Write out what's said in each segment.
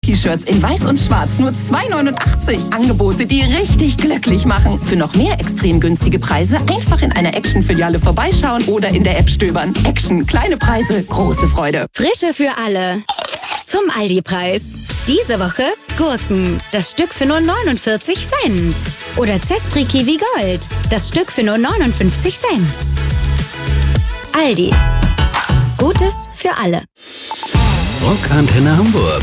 T-Shirts in weiß und schwarz nur 2,89 €. Angebote, die richtig glücklich machen. Für noch mehr extrem günstige Preise einfach in einer Action-Filiale vorbeischauen oder in der App stöbern. Action, kleine Preise, große Freude. Frische für alle. Zum Aldi-Preis. Diese Woche Gurken, das Stück für nur 49 Cent. Oder Zespri Kiwi Gold, das Stück für nur 59 Cent. Aldi. Gutes für alle. Rockantenne Hamburg.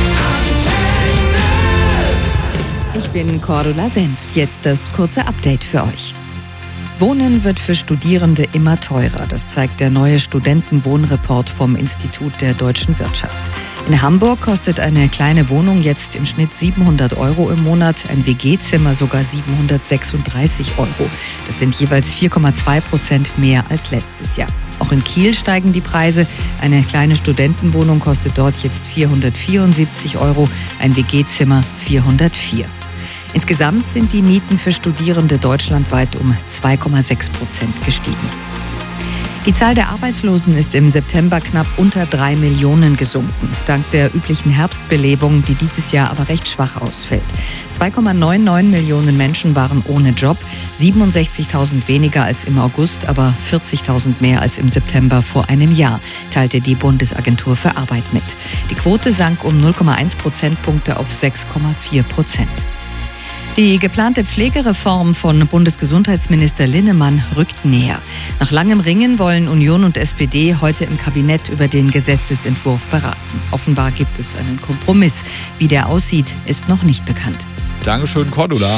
Ich bin Cordula Senft. Jetzt das kurze Update für euch. Wohnen wird für Studierende immer teurer. Das zeigt der neue Studentenwohnreport vom Institut der deutschen Wirtschaft. In Hamburg kostet eine kleine Wohnung jetzt im Schnitt 700 € im Monat, ein WG-Zimmer sogar 736 €. Das sind jeweils 4,2% mehr als letztes Jahr. Auch in Kiel steigen die Preise. Eine kleine Studentenwohnung kostet dort jetzt 474 €, ein WG-Zimmer 404. Insgesamt sind die Mieten für Studierende deutschlandweit um 2,6% gestiegen. Die Zahl der Arbeitslosen ist im September knapp unter 3 Millionen gesunken, dank der üblichen Herbstbelebung, die dieses Jahr aber recht schwach ausfällt. 2,99 Millionen Menschen waren ohne Job, 67.000 weniger als im August, aber 40.000 mehr als im September vor einem Jahr, teilte die Bundesagentur für Arbeit mit. Die Quote sank um 0,1 Prozentpunkte auf 6,4%. Die geplante Pflegereform von Bundesgesundheitsminister Linnemann rückt näher. Nach langem Ringen wollen Union und SPD heute im Kabinett über den Gesetzesentwurf beraten. Offenbar gibt es einen Kompromiss. Wie der aussieht, ist noch nicht bekannt. Dankeschön, Cordula.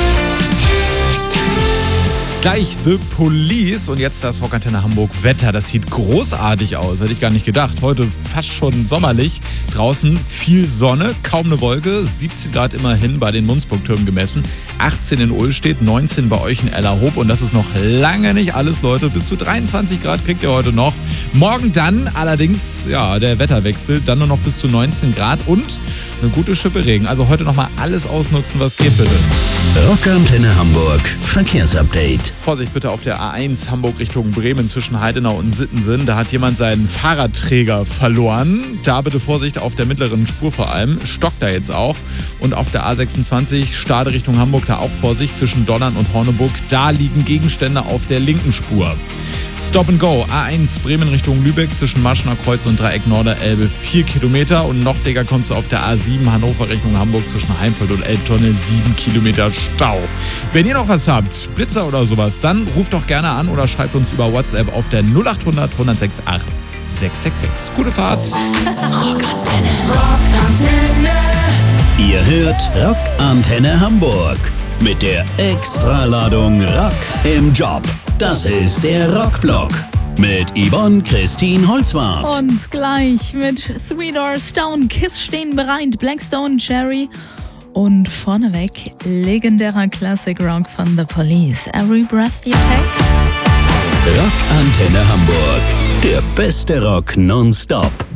Gleich The Police und jetzt das Rockantenne Hamburg Wetter. Das sieht großartig aus, hätte ich gar nicht gedacht. Heute fast schon sommerlich. Draußen viel Sonne, kaum eine Wolke. 17 Grad immerhin bei den Munzburg-Türmen gemessen. 18 in Ullstedt, 19 bei euch in Ellerhoop. Und das ist noch lange nicht alles, Leute. Bis zu 23 Grad kriegt ihr heute noch. Morgen dann allerdings, ja, der Wetterwechsel. Dann nur noch bis zu 19 Grad und eine gute Schippe Regen. Also heute nochmal alles ausnutzen, was geht, bitte. Rockantenne Hamburg. Verkehrsupdate. Vorsicht bitte auf der A1 Hamburg Richtung Bremen zwischen Heidenau und Sittensen. Da hat jemand seinen Fahrradträger verloren. Da bitte Vorsicht auf der mittleren Spur vor allem. Stockt da jetzt auch. Und auf der A26 Stade Richtung Hamburg da auch Vorsicht zwischen Donnern und Horneburg. Da liegen Gegenstände auf der linken Spur. Stop and Go, A1 Bremen Richtung Lübeck zwischen Marschener Kreuz und Dreieck Norderelbe 4 Kilometer und noch dicker kommst du auf der A7 Hannover Richtung Hamburg zwischen Heimfeld und Elbtunnel 7 Kilometer Stau. Wenn ihr noch was habt, Blitzer oder sowas, dann ruft doch gerne an oder schreibt uns über WhatsApp auf der 0800 168 666. Gute Fahrt. Rockantenne. Ihr hört Rockantenne Hamburg mit der Extraladung Rock im Job. Das ist der Rockblock mit Yvonne Christine Holzwarth. Und gleich mit Three Doors Down, Kiss stehen bereit, Blackstone, Cherry und vorneweg legendärer Classic Rock von The Police, Every Breath You Take. Rockantenne Hamburg, der beste Rock nonstop.